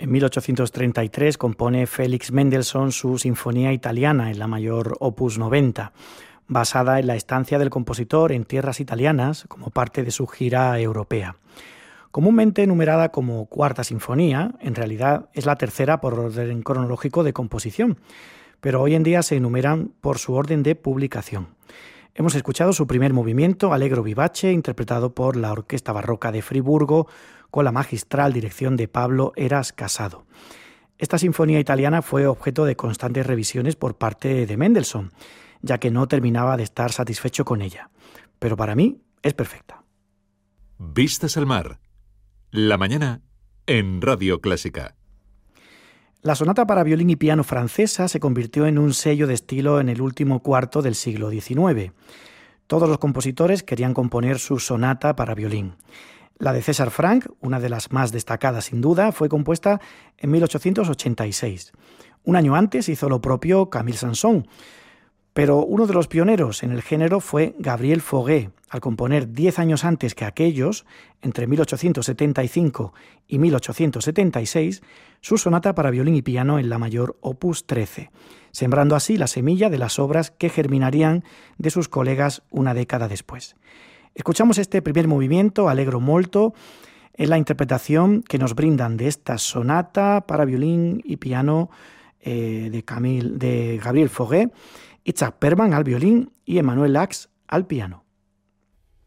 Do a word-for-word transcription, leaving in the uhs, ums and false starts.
En mil ochocientos treinta y tres compone Félix Mendelssohn su Sinfonía Italiana en la mayor opus noventa, basada en la estancia del compositor en tierras italianas como parte de su gira europea. Comúnmente numerada como Cuarta Sinfonía, en realidad es la tercera por orden cronológico de composición, pero hoy en día se enumeran por su orden de publicación. Hemos escuchado su primer movimiento, Allegro vivace, interpretado por la Orquesta Barroca de Friburgo, con la magistral dirección de Pablo Heras Casado. Esta sinfonía italiana fue objeto de constantes revisiones por parte de Mendelssohn, ya que no terminaba de estar satisfecho con ella. Pero para mí es perfecta. Vistas al mar. La mañana en Radio Clásica. La sonata para violín y piano francesa se convirtió en un sello de estilo en el último cuarto del siglo diecinueve. Todos los compositores querían componer su sonata para violín. La de César Franck, una de las más destacadas sin duda, fue compuesta en mil ochocientos ochenta y seis. Un año antes hizo lo propio Camille Saint-Saëns, pero uno de los pioneros en el género fue Gabriel Fauré, al componer diez años antes que aquellos, entre mil ochocientos setenta y cinco y mil ochocientos setenta y seis, su sonata para violín y piano en la mayor opus trece, sembrando así la semilla de las obras que germinarían de sus colegas una década después. Escuchamos este primer movimiento, Allegro molto, en la interpretación que nos brindan de esta sonata para violín y piano eh, de, Camille, de Gabriel Fauré, Itzhak Perlman al violín y Emmanuel Lacks al piano.